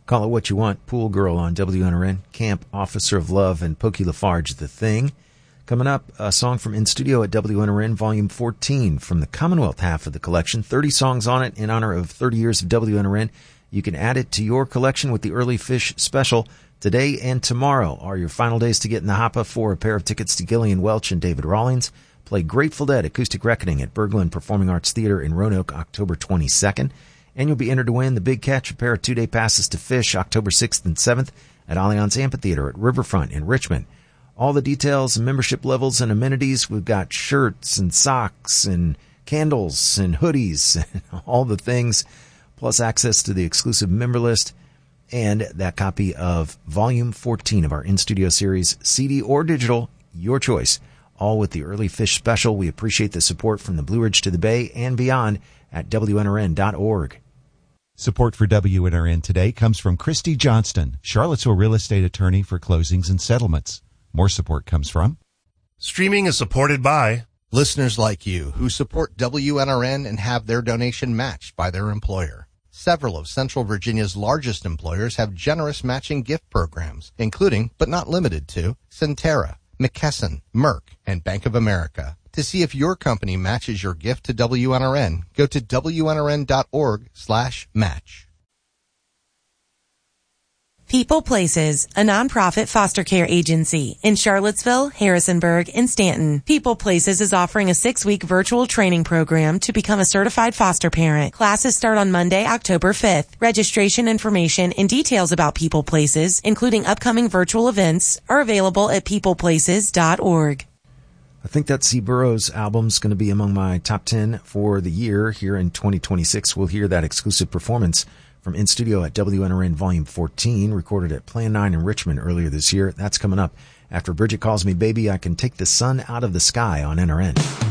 Call It What You Want, Pool Girl on WNRN, Camp, Officer of Love, and Pokey Lafarge, The Thing. Coming up, a song from In Studio at WNRN, Volume 14, from the Commonwealth half of the collection. 30 songs on it in honor of 30 years of WNRN. You can add it to your collection with the Early Fish Special. Today and tomorrow are your final days to get in the hopper for a pair of tickets to Gillian Welch and David Rawlings. Play Grateful Dead Acoustic Reckoning at Berglund Performing Arts Theater in Roanoke, October 22nd. And you'll be entered to win the big catch, a pair of 2-day passes to Fish, October 6th and 7th at Allianz Amphitheater at Riverfront in Richmond. All the details, membership levels, and amenities. We've got shirts and socks and candles and hoodies and all the things, plus access to the exclusive member list and that copy of Volume 14 of our In-Studio series, CD or digital, your choice, all with the Early Fish Special. We appreciate the support from the Blue Ridge to the Bay and beyond at WNRN.org. Support for WNRN today comes from Christy Johnston, Charlottesville real estate attorney for closings and settlements. More support comes from Streaming is supported by listeners like you who support WNRN and have their donation matched by their employer. Several of Central Virginia's largest employers have generous matching gift programs, including, but not limited to, Centera, McKesson, Merck, and Bank of America. To see if your company matches your gift to WNRN, go to WNRN.org/match. People Places, a nonprofit foster care agency in Charlottesville, Harrisonburg, and Stanton. People Places is offering a 6-week virtual training program to become a certified foster parent. Classes start on Monday, October 5th. Registration information and details about People Places, including upcoming virtual events, are available at peopleplaces.org. I think that C. Burroughs album's going to be among my top 10 for the year here in 2026. We'll hear that exclusive performance from In Studio at WNRN Volume 14, recorded at Plan 9 in Richmond earlier this year. That's coming up after Bridget Calls Me Baby, I Can Take the Sun Out of the Sky on NRN.